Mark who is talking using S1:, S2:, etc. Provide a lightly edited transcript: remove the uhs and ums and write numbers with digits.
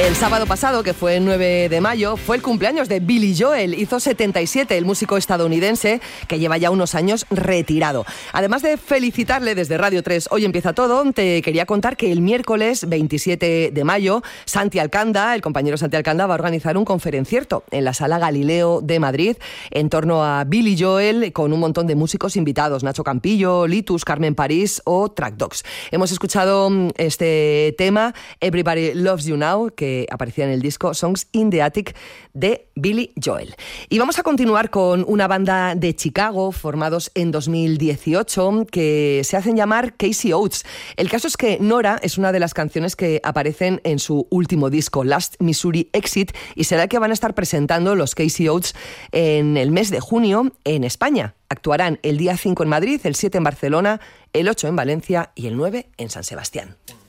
S1: El sábado pasado, que fue el 9 de mayo, fue el cumpleaños de Billy Joel. Hizo 77, el músico estadounidense que lleva ya unos años retirado. Además de felicitarle desde Radio 3, Hoy Empieza Todo, te quería contar que el miércoles 27 de mayo, Santi Alcanda, el compañero Santi Alcanda, va a organizar un conferencierto en la Sala Galileo de Madrid en torno a Billy Joel, con un montón de músicos invitados: Nacho Campillo, Litus, Carmen París o Track Dogs. Hemos escuchado este tema, Everybody Loves You Now, que aparecía en el disco Songs in the Attic de Billy Joel. Y vamos a continuar con una banda de Chicago, formados en 2018, que se hacen llamar Casey Oates. El caso es que Nora es una de las canciones que aparecen en su último disco, Last Missouri Exit, y será el que van a estar presentando los Casey Oates en el mes de junio en España. Actuarán el día 5 en Madrid, el 7 en Barcelona, el 8 en Valencia y el 9 en San Sebastián.